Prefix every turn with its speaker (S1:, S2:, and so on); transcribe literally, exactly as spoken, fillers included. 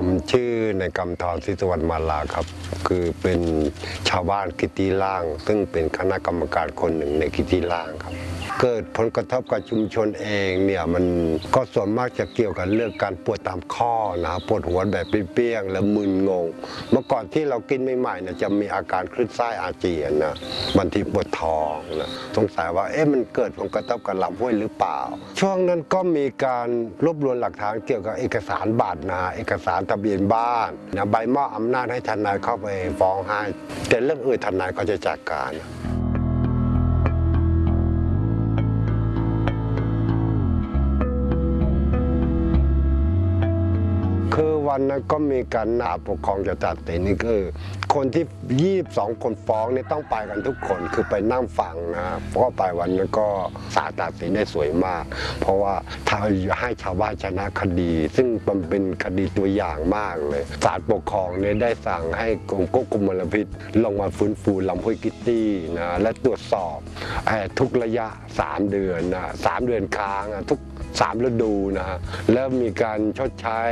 S1: ผมชื่อในกำธรศรีสุวรรณมาลาครับคือเป็นชาวบ้านกิติล่างซึ่งเป็นคณะกรรมการคนหนึ่งในกิติล่างครับเกิดผลกระทบกับชุมชนเองเนี่ยมันก็ส่วนมากจะเกี่ยวกับเรื่องการปวดตามข้อนะปวดหัวแบบเปี้ยงๆแล้วมึนงงเมื่อก่อนที่เรากินใหม่ๆเนี่ยจะมีอาการคลื่นไส้อาเจียนนะบางทีปวดท้องนะสงสัยว่าเอ๊ะมันเกิดผลกระทบกับลำห้วยหรือเปล่าช่วงนั้นก็มีการรวบรวมหลักฐานเกี่ยวกับเอกสารบัตรนะเอกสารทะเบียนบ้านนะใบมอบอำนาจให้ทนายเข้าไปฟ้องให้แต่เรื่องอื่นทนายก็จะจัดการคือวันนั้นก็มีการหนาปกครองจะตัดสินนี่คือคนที่ยี่สิบสองคนฟ้องนี่ต้องไปกันทุกคนคือไปนั่งฟังนะเพราะไปวันนั้นก็ศาลตัดสินได้สวยมากเพราะว่าทางให้ชาวบ้านชนะคดีซึ่งมันเป็นคดีตัวอย่างมากเลยศาลปกครองเนี่ยได้สั่งให้กรมควบคุมมลพิษลงมาฟื้นฟูลำห้วยกิตตี้นะและตรวจสอบทุกระยะสามเดือนนะสามเดือนค้างทุกสามฤดูนะแล้วมีการชดใช้